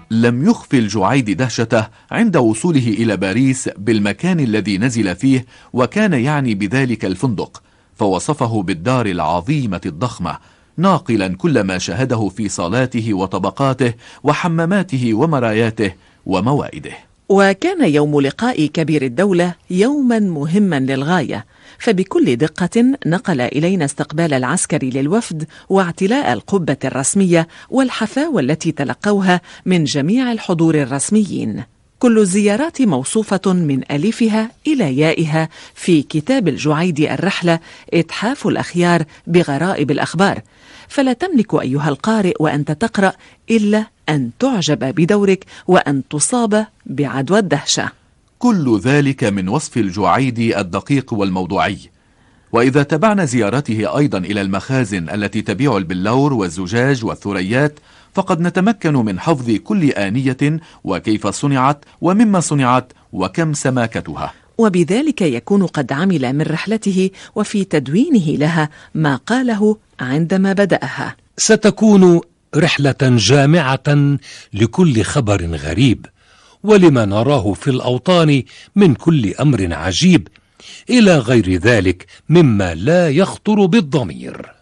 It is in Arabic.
لم يخفي الجعيدي دهشته عند وصوله إلى باريس بالمكان الذي نزل فيه، وكان يعني بذلك الفندق، فوصفه بالدار العظيمة الضخمة، ناقلا كل ما شاهده في صالاته وطبقاته وحماماته ومراياته وموائده. وكان يوم لقاء كبير الدولة يوما مهما للغاية، فبكل دقة نقل إلينا استقبال العسكري للوفد واعتلاء القبة الرسمية والحفاوة التي تلقوها من جميع الحضور الرسميين. كل الزيارات موصوفة من ألفها إلى يائها في كتاب الجعيدي الرحلة إتحاف الأخيار بغرائب الأخبار، فلا تملك أيها القارئ وأنت تقرأ إلا أن تعجب بدورك وأن تصاب بعدوى الدهشة. كل ذلك من وصف الجعيدي الدقيق والموضوعي. وإذا تبعنا زيارته أيضا إلى المخازن التي تبيع البلور والزجاج والثريات، فقد نتمكن من حفظ كل آنية وكيف صنعت ومما صنعت وكم سماكتها، وبذلك يكون قد عمل من رحلته وفي تدوينه لها ما قاله عندما بدأها: ستكون رحلة جامعة لكل خبر غريب ولما نراه في الأوطان من كل أمر عجيب، إلى غير ذلك مما لا يخطر بالضمير.